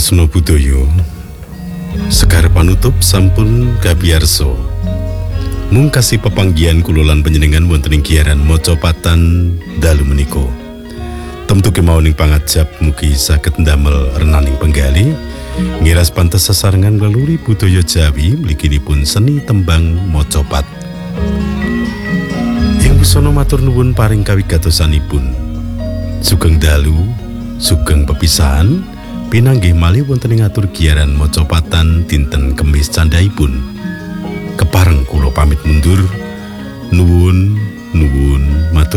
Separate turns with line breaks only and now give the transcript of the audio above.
Tresno Budaya Sekar panutup sampun kabiyarsa. Mungkasi pepanggihan kula lan panjenengan wonten ing giyaran Mocopatan dalu menika. Temtu kemawon ing pangajap mugi saged ndamel renaning penggali ngiras pantes sesarengan leluri budaya Jawi mliginipun seni tembang Mocopat. Ing busana matur nuwun paring kawigatosanipun. Sugeng dalu, sugeng pepisahan pinanggih malih wonten ing atur giyaran Mocopatan dinten Kemis candhaipun. Kepareng kula pamit mundur. Nuwun matur